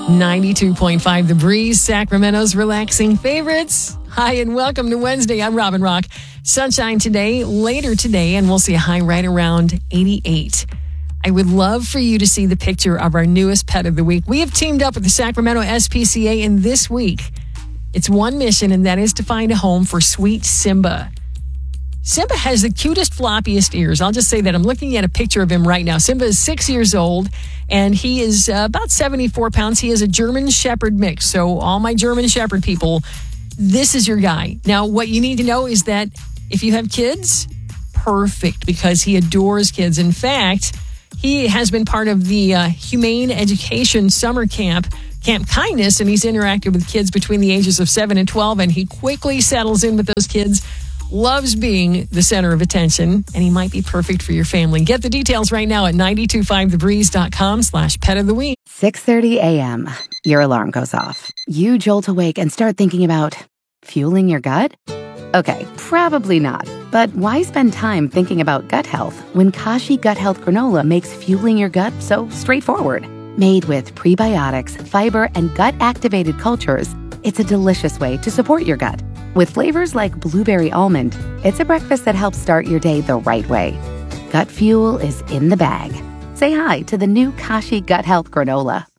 92.5 The Breeze, Sacramento's relaxing favorites. Hi, and welcome to Wednesday. I'm Robin Rock. Sunshine today, later today, and we'll see a high right around 88. I would love for you to see the picture of our newest pet of the week. We have teamed up with the Sacramento SPCA, and this week, it's one mission, and that is to find a home for sweet Simba. Simba has the cutest, floppiest ears. I'll just say that. I'm looking at a picture of him right now. Simba is 6 years old, and he is about 74 pounds. He is a German Shepherd mix. So all my German Shepherd people, this is your guy. Now, what you need to know is that if you have kids, perfect, because he adores kids. In fact, he has been part of the Humane Education Summer Camp Kindness, and he's interacted with kids between the ages of 7 and 12, and he quickly settles in with those kids. Loves being the center of attention, and he might be perfect for your family. Get the details right now at 925thebreeze.com/pet of the week. 6:30 a.m. Your alarm goes off. You jolt awake and start thinking about fueling your gut? Okay, probably not. But why spend time thinking about gut health when Kashi Gut Health Granola makes fueling your gut so straightforward? Made with prebiotics, fiber, and gut-activated cultures, it's a delicious way to support your gut. With flavors like blueberry almond, it's a breakfast that helps start your day the right way. Gut fuel is in the bag. Say hi to the new Kashi Gut Health Granola.